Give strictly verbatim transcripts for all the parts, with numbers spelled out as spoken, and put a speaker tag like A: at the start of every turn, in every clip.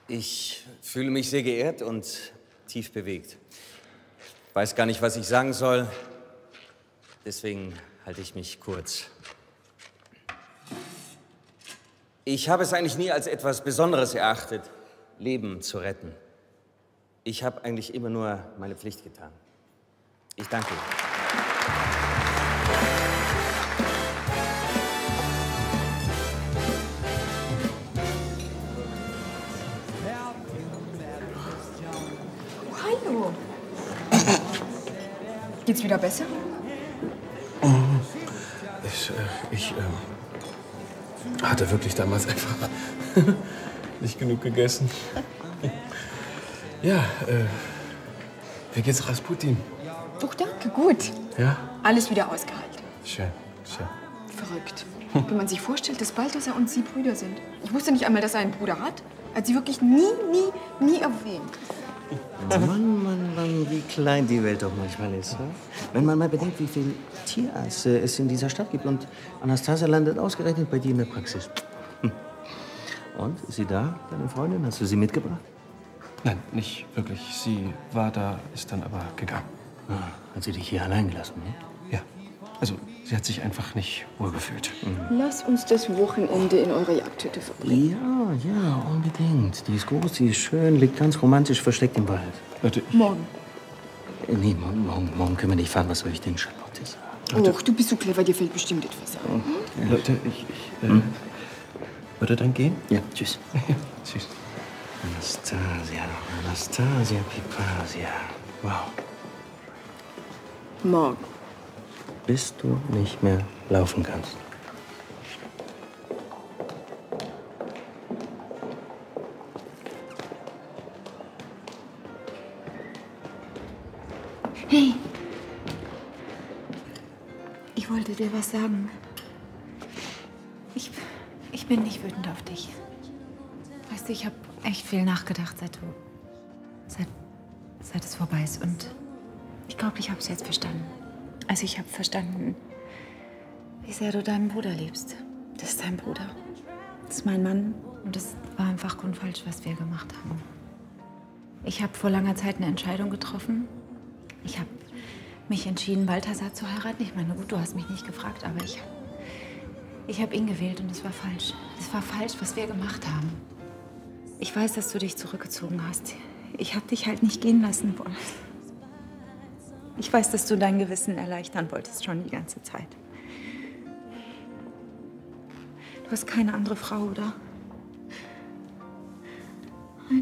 A: Ich fühle mich sehr geehrt und tief bewegt. Ich weiß gar nicht, was ich sagen soll. Deswegen halte ich mich kurz. Ich habe es eigentlich nie als etwas Besonderes erachtet, Leben zu retten. Ich habe eigentlich immer nur meine Pflicht getan. Ich danke Ihnen.
B: Hallo. Geht's wieder besser?
C: Ich, äh, ich äh, hatte wirklich damals einfach nicht genug gegessen. Ja, äh, wie geht's Rasputin?
B: Doch, danke, gut.
C: Ja?
B: Alles wieder ausgehalten.
C: Schön, schön.
B: Verrückt. Wenn man sich vorstellt, dass Balthasar und Sie Brüder sind. Ich wusste nicht einmal, dass er einen Bruder hat. Hat sie wirklich nie, nie, nie erwähnt.
A: Mann, Mann, Mann, wie klein die Welt doch manchmal ist. Ne? Wenn man mal bedenkt, wie viele Tierärzte es in dieser Stadt gibt. Und Anastasia landet ausgerechnet bei dir in der Praxis. Hm. Und, ist sie da, deine Freundin? Hast du sie mitgebracht?
C: Nein, nicht wirklich. Sie war da, ist dann aber gegangen.
A: Ah, hat sie dich hier allein gelassen, ne?
C: Ja. Also, sie hat sich einfach nicht wohlgefühlt.
A: Mhm.
B: Lass uns das Wochenende in eurer Jagdhütte verbringen.
A: Ja, ja, unbedingt. Die ist groß, die ist schön, liegt ganz romantisch versteckt im Wald.
C: Leute, ich,
B: Morgen.
A: Äh, nee, morgen, morgen, morgen können wir nicht fahren. Was soll ich denn Charlotte sagen?
B: Och, du bist so clever, dir fällt bestimmt etwas ein.
A: Ja.
C: Leute, ich, ich äh,
A: Hm?
C: würde dann gehen?
A: Ja, tschüss.
C: Tschüss.
A: Anastasia, Anastasia Pipasia. Wow.
B: Morgen.
A: Bis du nicht mehr laufen kannst.
B: Hey. Ich wollte dir was sagen.
D: Ich, ich bin nicht wütend auf dich. Weißt du, ich habe echt viel nachgedacht, seit du... Seit, seit es vorbei ist. Und ich glaube, ich habe es jetzt verstanden. Also ich habe verstanden, wie sehr du deinen Bruder liebst. Das ist dein Bruder. Das ist mein Mann. Und es war einfach grundfalsch, was wir gemacht haben. Ich habe vor langer Zeit eine Entscheidung getroffen. Ich habe mich entschieden, Balthasar zu heiraten. Ich meine, gut, du hast mich nicht gefragt, aber ich, ich habe ihn gewählt und es war falsch. Es war falsch, was wir gemacht haben. Ich weiß, dass du dich zurückgezogen hast. Ich habe dich halt nicht gehen lassen wollen. Ich weiß, dass du dein Gewissen erleichtern wolltest, schon die ganze Zeit. Du hast keine andere Frau, oder? Nein.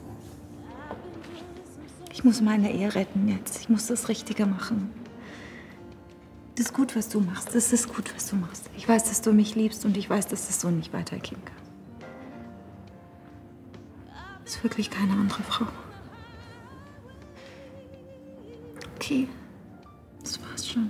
D: Ich muss meine Ehe retten jetzt. Ich muss das Richtige machen. Das ist gut, was du machst. Das ist gut, was du machst. Ich weiß, dass du mich liebst und ich weiß, dass es so nicht weitergehen kann. Es ist wirklich keine andere Frau. Okay.